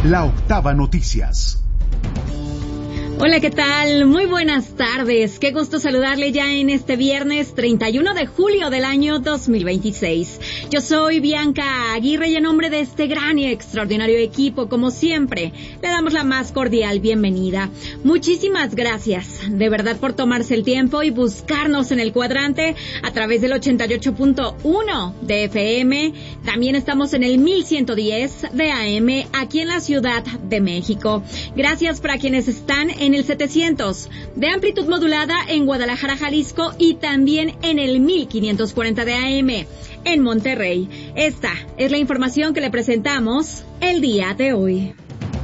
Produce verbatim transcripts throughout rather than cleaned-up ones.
La Octava Noticias. Hola, ¿qué tal? Muy buenas tardes. Qué gusto saludarle ya en este viernes treinta y uno de julio del año dos mil veintiséis. Yo soy Bianca Aguirre y en nombre de este gran y extraordinario equipo, como siempre, le damos la más cordial bienvenida. Muchísimas gracias, de verdad, por tomarse el tiempo y buscarnos en el cuadrante a través del ochenta y ocho punto uno de F M. También estamos en el mil ciento diez de A M aquí en la Ciudad de México. Gracias para quienes están en el setecientos de amplitud modulada en Guadalajara, Jalisco, y también en el mil quinientos cuarenta de A M en Monterrey. Esta es la información que le presentamos el día de hoy.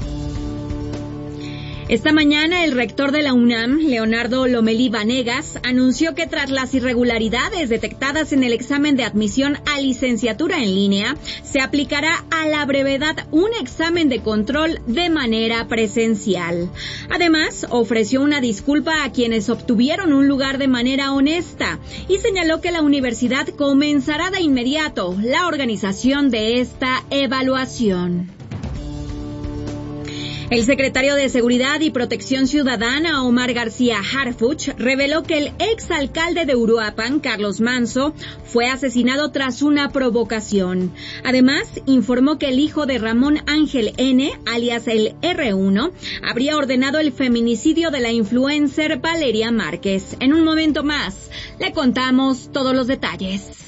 Esta mañana el rector de la UNAM, Leonardo Lomelí Vanegas, anunció que tras las irregularidades detectadas en el examen de admisión a licenciatura en línea, se aplicará a la brevedad un examen de control de manera presencial. Además, ofreció una disculpa a quienes obtuvieron un lugar de manera honesta y señaló que la universidad comenzará de inmediato la organización de esta evaluación. El secretario de Seguridad y Protección Ciudadana, Omar García Harfuch, reveló que el exalcalde de Uruapan, Carlos Manso, fue asesinado tras una provocación. Además, informó que el hijo de Ramón Ángel N., alias el erre uno, habría ordenado el feminicidio de la influencer Valeria Márquez. En un momento más, le contamos todos los detalles.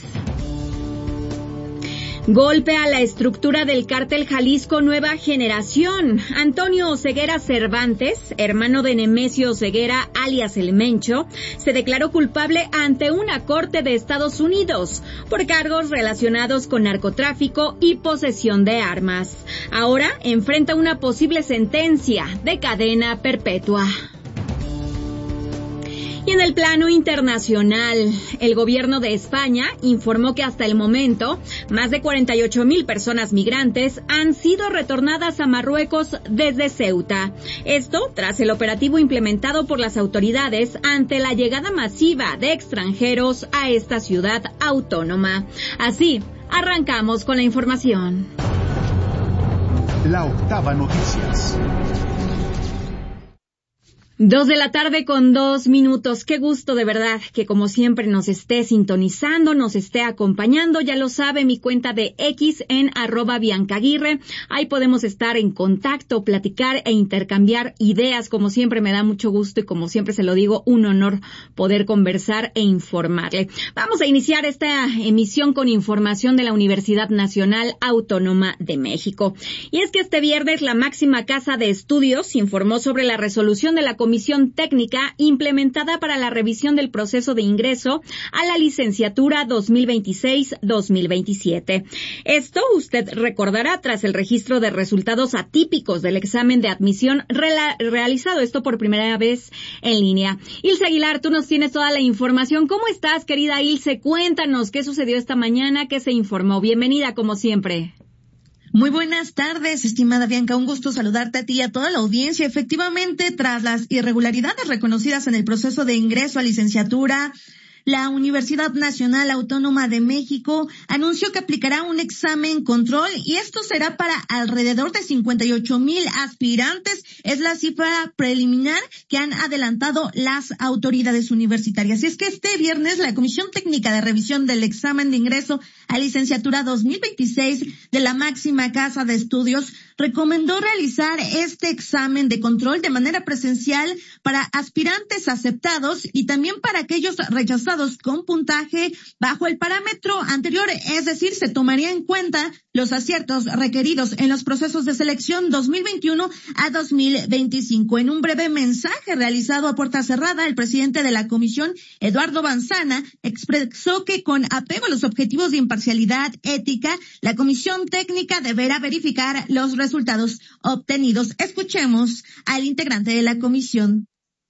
Golpe a la estructura del cártel Jalisco Nueva Generación. Antonio Oseguera Cervantes, hermano de Nemesio Oseguera, alias El Mencho, se declaró culpable ante una corte de Estados Unidos por cargos relacionados con narcotráfico y posesión de armas. Ahora enfrenta una posible sentencia de cadena perpetua. Y en el plano internacional, el gobierno de España informó que hasta el momento, más de cuarenta y ocho mil personas migrantes han sido retornadas a Marruecos desde Ceuta. Esto tras el operativo implementado por las autoridades ante la llegada masiva de extranjeros a esta ciudad autónoma. Así, arrancamos con la información. La Octava Noticias. Dos de la tarde con dos minutos. Qué gusto de verdad que como siempre nos esté sintonizando, nos esté acompañando. Ya lo sabe, mi cuenta de X en arroba Bianca Aguirre. Ahí podemos estar en contacto, platicar e intercambiar ideas. Como siempre me da mucho gusto y como siempre se lo digo, un honor poder conversar e informarle. Vamos a iniciar esta emisión con información de la Universidad Nacional Autónoma de México. Y es que este viernes la máxima casa de estudios informó sobre la resolución de la Comisión Comisión Técnica implementada para la revisión del proceso de ingreso a la licenciatura dos mil veintiséis dos mil veintisiete. Esto usted recordará tras el registro de resultados atípicos del examen de admisión rela- realizado esto por primera vez en línea. Ilse Aguilar, tú nos tienes toda la información. ¿Cómo estás, querida Ilse? Cuéntanos qué sucedió esta mañana, qué se informó. Bienvenida, como siempre. Muy buenas tardes, estimada Bianca. Un gusto saludarte a ti y a toda la audiencia. Efectivamente, tras las irregularidades reconocidas en el proceso de ingreso a licenciatura, la Universidad Nacional Autónoma de México anunció que aplicará un examen control y esto será para alrededor de cincuenta y ocho mil aspirantes. Es la cifra preliminar que han adelantado las autoridades universitarias. Y es que este viernes la Comisión Técnica de Revisión del Examen de Ingreso a Licenciatura dos mil veintiséis de la máxima casa de estudios recomendó realizar este examen de control de manera presencial para aspirantes aceptados y también para aquellos rechazados con puntaje bajo el parámetro anterior, es decir, se tomaría en cuenta los aciertos requeridos en los procesos de selección dos mil veintiuno a dos mil veinticinco. En un breve mensaje realizado a puerta cerrada, el presidente de la comisión, Eduardo Banzana, expresó que con apego a los objetivos de imparcialidad ética, la comisión técnica deberá verificar los resultados obtenidos. Escuchemos al integrante de la comisión.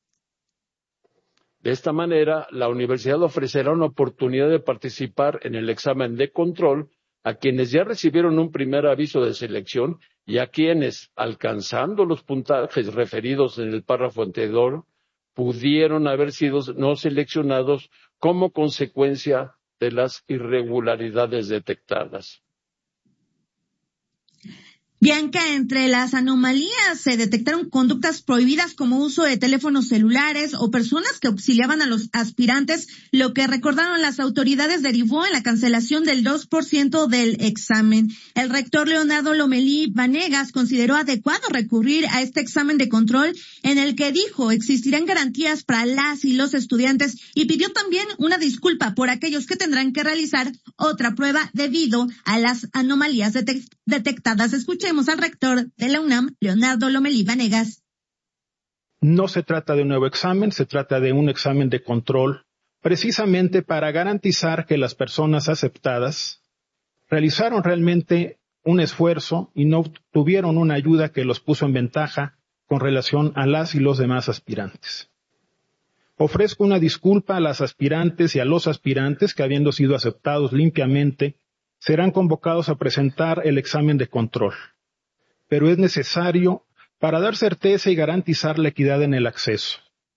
De esta manera, la universidad ofrecerá una oportunidad de participar en el examen de control a quienes ya recibieron un primer aviso de selección y a quienes, alcanzando los puntajes referidos en el párrafo anterior, pudieron haber sido no seleccionados como consecuencia de las irregularidades detectadas. Bianca, entre las anomalías se detectaron conductas prohibidas como uso de teléfonos celulares o personas que auxiliaban a los aspirantes, lo que recordaron las autoridades derivó en la cancelación del dos por ciento del examen. El rector Leonardo Lomelí Vanegas consideró adecuado recurrir a este examen de control en el que dijo existirán garantías para las y los estudiantes y pidió también una disculpa por aquellos que tendrán que realizar otra prueba debido a las anomalías detec- detectadas. Escuchemos al rector de la UNAM, Leonardo Lomelí Vanegas. No se trata de un nuevo examen, se trata de un examen de control, precisamente para garantizar que las personas aceptadas realizaron realmente un esfuerzo y no tuvieron una ayuda que los puso en ventaja con relación a las y los demás aspirantes. Ofrezco una disculpa a las aspirantes y a los aspirantes que, habiendo sido aceptados limpiamente, serán convocados a presentar el examen de control. Pero es necesario para dar certeza y garantizar la equidad en el acceso.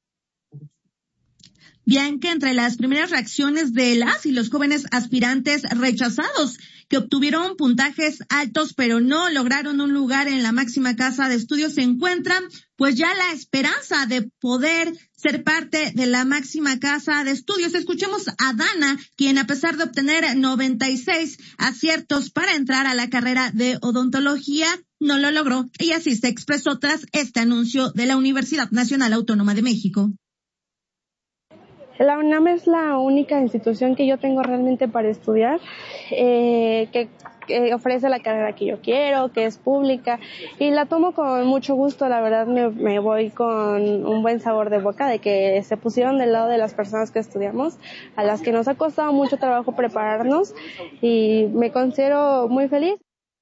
Bianca, entre las primeras reacciones de las y los jóvenes aspirantes rechazados que obtuvieron puntajes altos pero no lograron un lugar en la máxima casa de estudios, se encuentran pues ya la esperanza de poder ser parte de la máxima casa de estudios. Escuchemos a Dana, quien a pesar de obtener noventa y seis aciertos para entrar a la carrera de odontología, no lo logró. Y así se expresó tras este anuncio de la Universidad Nacional Autónoma de México. La UNAM es la única institución que yo tengo realmente para estudiar, eh, que, que ofrece la carrera que yo quiero, que es pública, y la tomo con mucho gusto. La verdad me, me voy con un buen sabor de boca de que se pusieron del lado de las personas que estudiamos, a las que nos ha costado mucho trabajo prepararnos, y me considero muy feliz.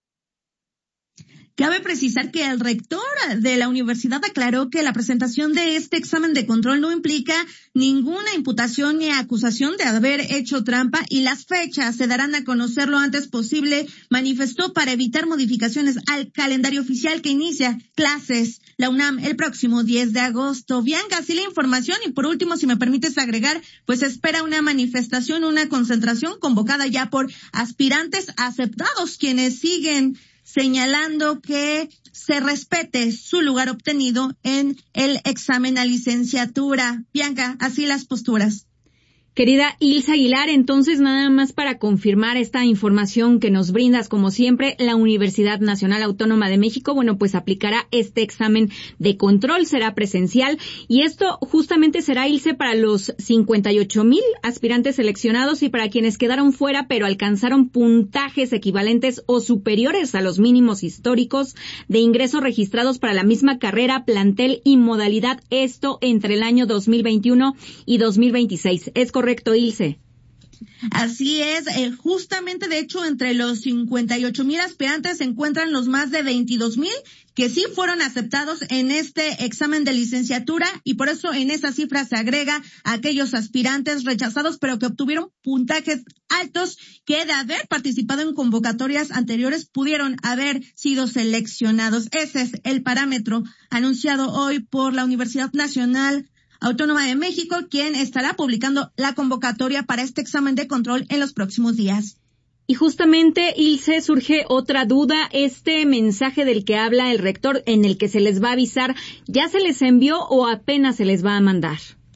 Cabe precisar que el rector de la universidad aclaró que la presentación de este examen de control no implica ninguna imputación ni acusación de haber hecho trampa y las fechas se darán a conocer lo antes posible, manifestó, para evitar modificaciones al calendario oficial que inicia clases la UNAM el próximo diez de agosto. Bianca, así la información. Y por último, si me permites agregar, pues espera una manifestación, una concentración convocada ya por aspirantes aceptados, quienes siguen señalando que se respete su lugar obtenido en el examen a licenciatura. Bianca, así las posturas. Querida Ilse Aguilar, entonces nada más para confirmar esta información que nos brindas, como siempre, la Universidad Nacional Autónoma de México, bueno, pues aplicará este examen de control, será presencial, y esto justamente será, Ilse, para los cincuenta y ocho mil aspirantes seleccionados y para quienes quedaron fuera pero alcanzaron puntajes equivalentes o superiores a los mínimos históricos de ingreso registrados para la misma carrera, plantel y modalidad, esto entre el año dos mil veintiuno y dos mil veintiséis. ¿Es correcto, Ilse? Así es, eh, justamente de hecho entre los cincuenta y ocho mil aspirantes se encuentran los más de veintidós mil que sí fueron aceptados en este examen de licenciatura, y por eso en esa cifra se agrega a aquellos aspirantes rechazados pero que obtuvieron puntajes altos que de haber participado en convocatorias anteriores pudieron haber sido seleccionados. Ese es el parámetro anunciado hoy por la Universidad Nacional Autónoma de México, quien estará publicando la convocatoria para este examen de control en los próximos días. Y justamente, Ilse, surge otra duda. Este mensaje del que habla el rector, en el que se les va a avisar, ¿ya se les envió o apenas se les va a mandar?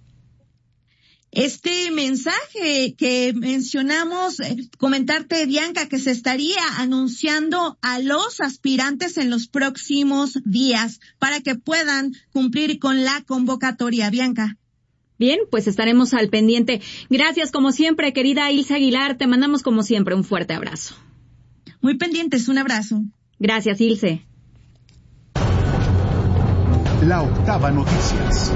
Este mensaje que mencionamos, eh, comentarte, Bianca, que se estaría anunciando a los aspirantes en los próximos días para que puedan cumplir con la convocatoria, Bianca. Bien, pues estaremos al pendiente. Gracias, como siempre, querida Ilse Aguilar. Te mandamos, como siempre, un fuerte abrazo. Muy pendientes, un abrazo. Gracias, Ilse. La Octava Noticias.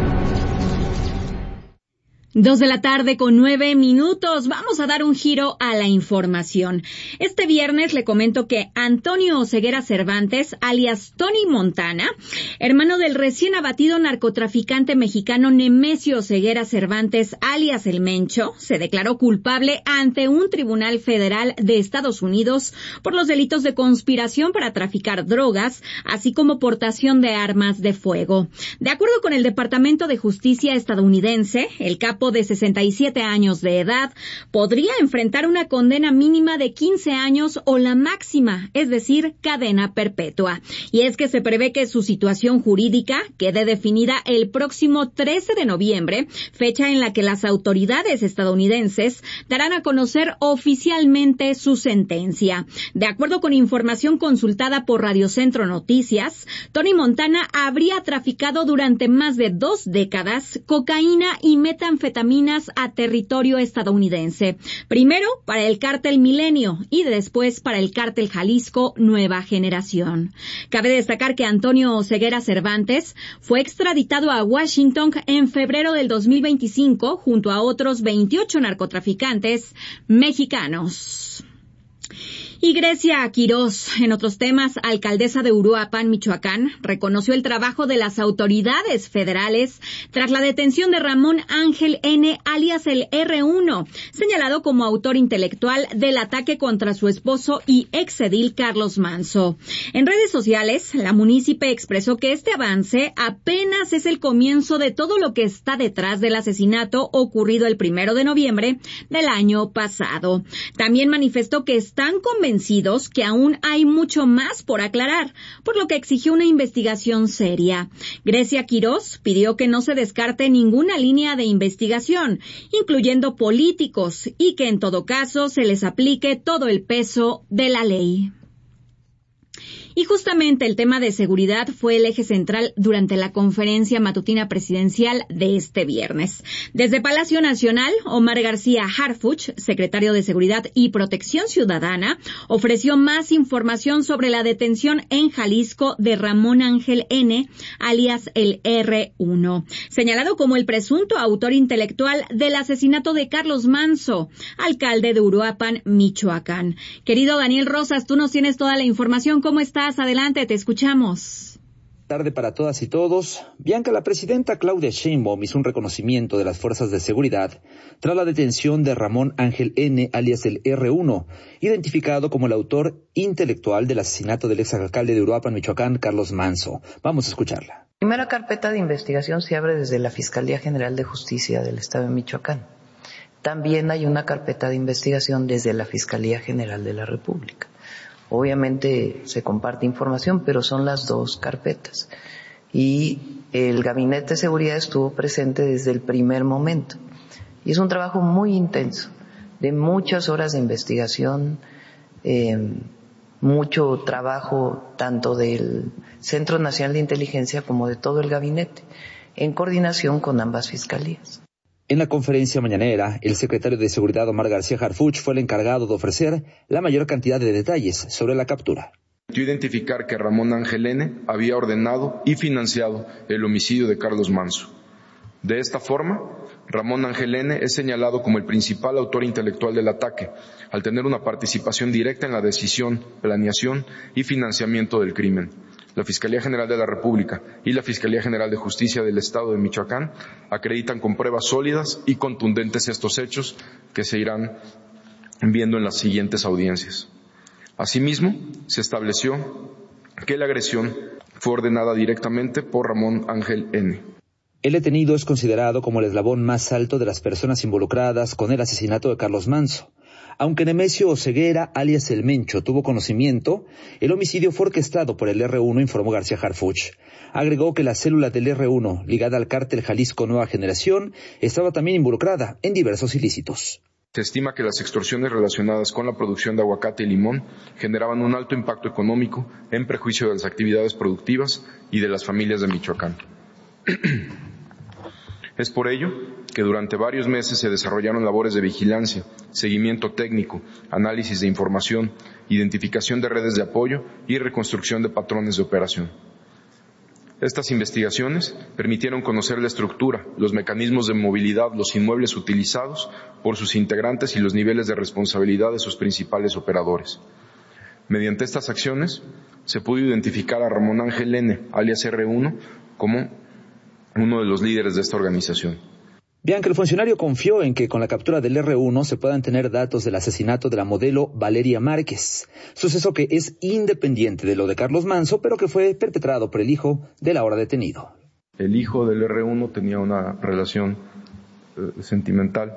Dos de la tarde con nueve minutos. Vamos a dar un giro a la información. Este viernes le comento que Antonio Oseguera Cervantes, alias Tony Montana, hermano del recién abatido narcotraficante mexicano Nemesio Oseguera Cervantes, alias El Mencho, se declaró culpable ante un tribunal federal de Estados Unidos por los delitos de conspiración para traficar drogas, así como portación de armas de fuego. De acuerdo con el Departamento de Justicia estadounidense, el capo Chapo, de sesenta y siete años de edad, podría enfrentar una condena mínima de quince años o la máxima, es decir, cadena perpetua. Y es que se prevé que su situación jurídica quede definida el próximo trece de noviembre, fecha en la que las autoridades estadounidenses darán a conocer oficialmente su sentencia. De acuerdo con información consultada por Radio Centro Noticias, Tony Montana habría traficado durante más de dos décadas cocaína y metanfetaminas a territorio estadounidense. Primero para el cártel Milenio y después para el cártel Jalisco Nueva Generación. Cabe destacar que Antonio Ceguera Cervantes fue extraditado a Washington en febrero del dos mil veinticinco junto a otros veintiocho narcotraficantes mexicanos. Y Grecia Quirós, en otros temas, alcaldesa de Uruapan, Michoacán, reconoció el trabajo de las autoridades federales tras la detención de Ramón Ángel N., alias el erre uno, señalado como autor intelectual del ataque contra su esposo y exedil Carlos Manso. En redes sociales, la munícipe expresó que este avance apenas es el comienzo de todo lo que está detrás del asesinato ocurrido el primero de noviembre del año pasado. También manifestó que están convencidos que aún hay mucho más por aclarar, por lo que exigió una investigación seria. Grecia Quirós pidió que no se descarte ninguna línea de investigación, incluyendo políticos, y que en todo caso se les aplique todo el peso de la ley. Y justamente el tema de seguridad fue el eje central durante la conferencia matutina presidencial de este viernes. Desde Palacio Nacional, Omar García Harfuch, secretario de Seguridad y Protección Ciudadana, ofreció más información sobre la detención en Jalisco de Ramón Ángel N., alias el erre uno, señalado como el presunto autor intelectual del asesinato de Carlos Manso, alcalde de Uruapan, Michoacán. Querido Daniel Rosas, tú nos tienes toda la información. ¿Cómo estás? Adelante, te escuchamos. Tarde para todas y todos. Bianca, la presidenta Claudia Sheinbaum hizo un reconocimiento de las fuerzas de seguridad tras la detención de Ramón Ángel N., alias el erre uno, identificado como el autor intelectual del asesinato del exalcalde de Uruapan, Michoacán, Carlos Manso. Vamos a escucharla. La primera carpeta de investigación se abre desde la Fiscalía General de Justicia del Estado de Michoacán. También hay una carpeta de investigación desde la Fiscalía General de la República. Obviamente se comparte información, pero son las dos carpetas. Y el Gabinete de Seguridad estuvo presente desde el primer momento. Y es un trabajo muy intenso, de muchas horas de investigación, eh, mucho trabajo tanto del Centro Nacional de Inteligencia como de todo el gabinete, en coordinación con ambas fiscalías. En la conferencia mañanera, el secretario de Seguridad Omar García Harfuch fue el encargado de ofrecer la mayor cantidad de detalles sobre la captura. Identificar que Ramón Ángel N. había ordenado y financiado el homicidio de Carlos Manso. De esta forma, Ramón Ángel N. es señalado como el principal autor intelectual del ataque, al tener una participación directa en la decisión, planeación y financiamiento del crimen. La Fiscalía General de la República y la Fiscalía General de Justicia del Estado de Michoacán acreditan con pruebas sólidas y contundentes estos hechos que se irán viendo en las siguientes audiencias. Asimismo, se estableció que la agresión fue ordenada directamente por Ramón Ángel N. El detenido es considerado como el eslabón más alto de las personas involucradas con el asesinato de Carlos Manso. Aunque Nemesio Ceguera, alias El Mencho, tuvo conocimiento, el homicidio fue orquestado por el erre uno, informó García Harfuch. Agregó que la célula del erre uno, ligada al cártel Jalisco Nueva Generación, estaba también involucrada en diversos ilícitos. Se estima que las extorsiones relacionadas con la producción de aguacate y limón generaban un alto impacto económico en prejuicio de las actividades productivas y de las familias de Michoacán. Es por ello que durante varios meses se desarrollaron labores de vigilancia, seguimiento técnico, análisis de información, identificación de redes de apoyo y reconstrucción de patrones de operación. Estas investigaciones permitieron conocer la estructura, los mecanismos de movilidad, los inmuebles utilizados por sus integrantes y los niveles de responsabilidad de sus principales operadores. Mediante estas acciones se pudo identificar a Ramón Ángel N., alias erre uno, como uno de los líderes de esta organización. Bianca, el funcionario confió en que con la captura del erre uno se puedan tener datos del asesinato de la modelo Valeria Márquez, suceso que es independiente de lo de Carlos Manso, pero que fue perpetrado por el hijo del ahora detenido. El hijo del erre uno tenía una relación eh, sentimental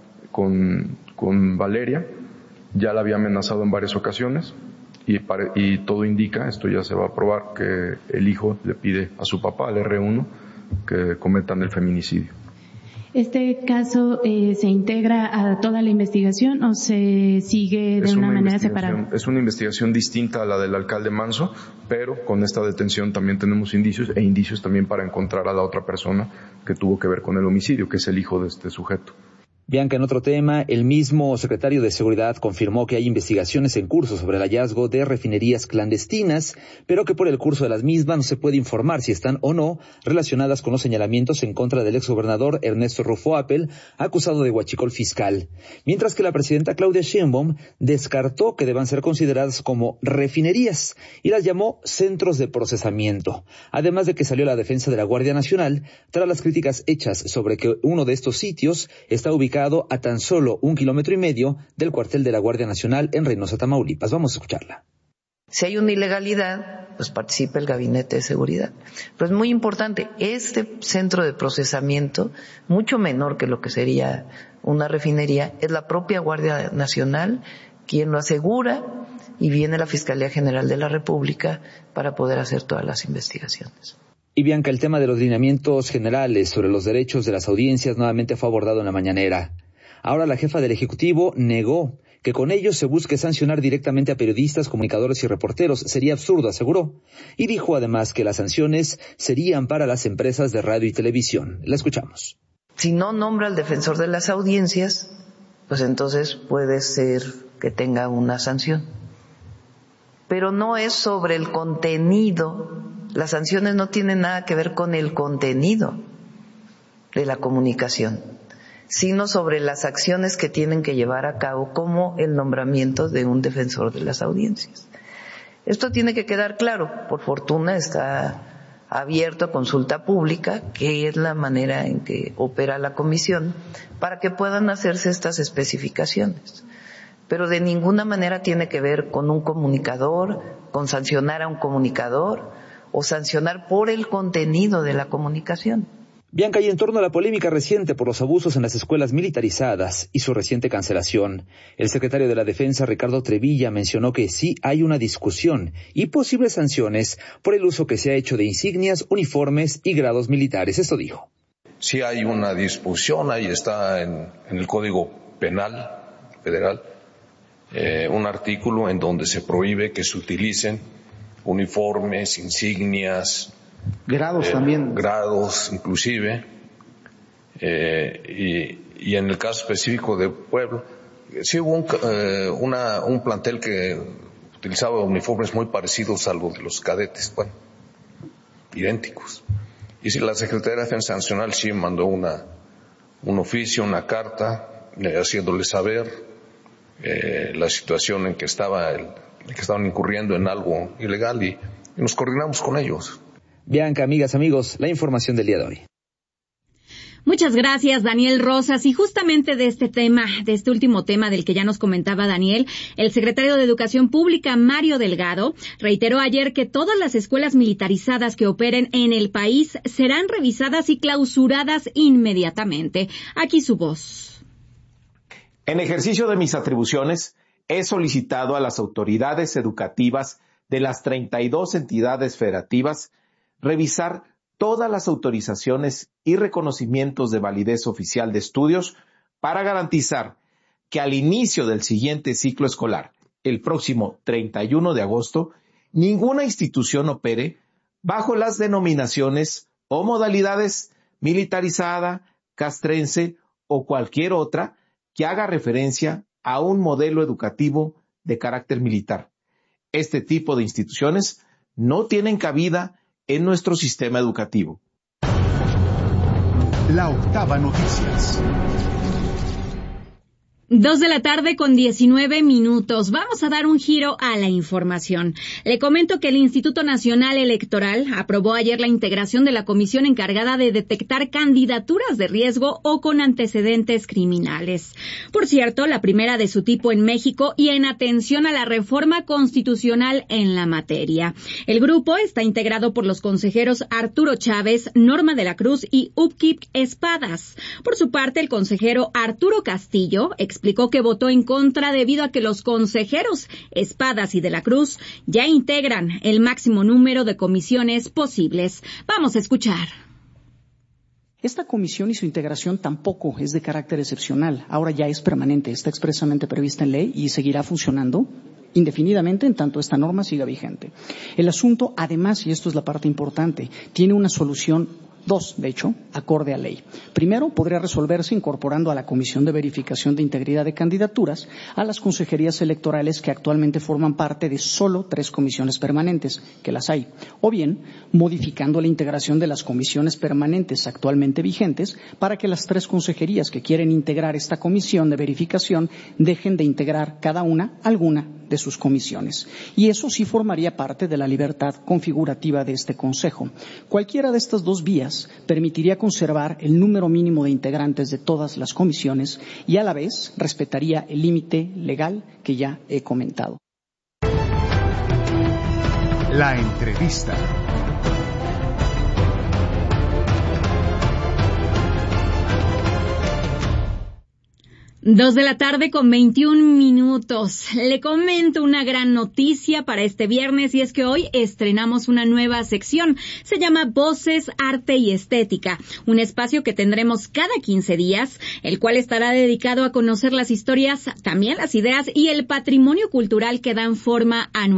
con, con Valeria, ya la había amenazado en varias ocasiones y, pare, y todo indica, esto ya se va a probar, que el hijo le pide a su papá, al erre uno, que cometan el feminicidio. ¿Este caso eh, se integra a toda la investigación o se sigue de es una, una manera separada? Es una investigación distinta a la del alcalde Manso, pero con esta detención también tenemos indicios e indicios también para encontrar a la otra persona que tuvo que ver con el homicidio, que es el hijo de este sujeto. Bianca, en otro tema, el mismo secretario de Seguridad confirmó que hay investigaciones en curso sobre el hallazgo de refinerías clandestinas, pero que por el curso de las mismas no se puede informar si están o no relacionadas con los señalamientos en contra del exgobernador Ernesto Rufo Appel, acusado de huachicol fiscal. Mientras que la presidenta Claudia Sheinbaum descartó que deban ser consideradas como refinerías y las llamó centros de procesamiento. Además de que salió la defensa de la Guardia Nacional tras las críticas hechas sobre que uno de estos sitios está ubicado a tan solo un kilómetro y medio del cuartel de la Guardia Nacional en Reynosa, Tamaulipas. Vamos a escucharla. Si hay una ilegalidad, pues participa el Gabinete de Seguridad. Pero es muy importante, este centro de procesamiento, mucho menor que lo que sería una refinería, es la propia Guardia Nacional quien lo asegura y viene la Fiscalía General de la República para poder hacer todas las investigaciones. Y Bianca, el tema de los lineamientos generales sobre los derechos de las audiencias nuevamente fue abordado en la mañanera. Ahora la jefa del Ejecutivo negó que con ellos se busque sancionar directamente a periodistas, comunicadores y reporteros. Sería absurdo, aseguró. Y dijo además que las sanciones serían para las empresas de radio y televisión. La escuchamos. Si no nombra al defensor de las audiencias, pues entonces puede ser que tenga una sanción. Pero no es sobre el contenido. Las sanciones no tienen nada que ver con el contenido de la comunicación, sino sobre las acciones que tienen que llevar a cabo, como el nombramiento de un defensor de las audiencias. Esto tiene que quedar claro. Por fortuna está abierto a consulta pública, que es la manera en que opera la comisión, para que puedan hacerse estas especificaciones. Pero de ninguna manera tiene que ver con un comunicador, con sancionar a un comunicador, o sancionar por el contenido de la comunicación. Bianca, y en torno a la polémica reciente por los abusos en las escuelas militarizadas y su reciente cancelación, el secretario de la Defensa, Ricardo Trevilla, mencionó que sí hay una discusión y posibles sanciones por el uso que se ha hecho de insignias, uniformes y grados militares. Esto dijo. Sí hay una discusión, ahí está en, en el Código Penal Federal, eh, un artículo en donde se prohíbe que se utilicen uniformes, insignias, grados eh, también, grados inclusive, eh, y, y en el caso específico de Puebla, sí hubo un, eh, una, un plantel que utilizaba uniformes muy parecidos a los de los cadetes, bueno, idénticos. Y si la Secretaría de Defensa Nacional sí mandó una, un oficio, una carta, eh, haciéndole saber eh, la situación en que estaba el que estaban incurriendo en algo ilegal y, y nos coordinamos con ellos. Bianca, amigas, amigos, la información del día de hoy. Muchas gracias, Daniel Rosas. Y justamente de este tema, de este último tema del que ya nos comentaba Daniel, el secretario de Educación Pública, Mario Delgado, reiteró ayer que todas las escuelas militarizadas que operen en el país serán revisadas y clausuradas inmediatamente. Aquí su voz. En ejercicio de mis atribuciones, he solicitado a las autoridades educativas de las treinta y dos entidades federativas revisar todas las autorizaciones y reconocimientos de validez oficial de estudios para garantizar que al inicio del siguiente ciclo escolar, el próximo treinta y uno de agosto, ninguna institución opere bajo las denominaciones o modalidades militarizada, castrense o cualquier otra que haga referencia a un modelo educativo de carácter militar. Este tipo de instituciones no tienen cabida en nuestro sistema educativo. La Octava Noticias. Dos de la tarde con diecinueve minutos. Vamos a dar un giro a la información. Le comento que el Instituto Nacional Electoral aprobó ayer la integración de la comisión encargada de detectar candidaturas de riesgo o con antecedentes criminales. Por cierto, la primera de su tipo en México y en atención a la reforma constitucional en la materia. El grupo está integrado por los consejeros Arturo Chávez, Norma de la Cruz y Upkik Espadas. Por su parte, el consejero Arturo Castillo explicó que votó en contra debido a que los consejeros Espadas y de la Cruz ya integran el máximo número de comisiones posibles. Vamos a escuchar. Esta comisión y su integración tampoco es de carácter excepcional. Ahora ya es permanente, está expresamente prevista en ley y seguirá funcionando indefinidamente en tanto esta norma siga vigente. El asunto, además, y esto es la parte importante, tiene una solución. Dos, de hecho, acorde a ley. Primero, podría resolverse incorporando a la Comisión de Verificación de Integridad de Candidaturas a las consejerías electorales que actualmente forman parte de solo tres comisiones permanentes, que las hay. O bien, modificando la integración de las comisiones permanentes actualmente vigentes para que las tres consejerías que quieren integrar esta comisión de verificación dejen de integrar cada una alguna de sus comisiones. Y eso sí formaría parte de la libertad configurativa de este Consejo. Cualquiera de estas dos vías permitiría conservar el número mínimo de integrantes de todas las comisiones y a la vez respetaría el límite legal que ya he comentado. La entrevista. Dos de la tarde con veintiún minutos. Le comento una gran noticia para este viernes y es que hoy estrenamos una nueva sección. Se llama Voces, Arte y Estética, un espacio que tendremos cada quince días, el cual estará dedicado a conocer las historias, también las ideas y el patrimonio cultural que dan forma a nuestra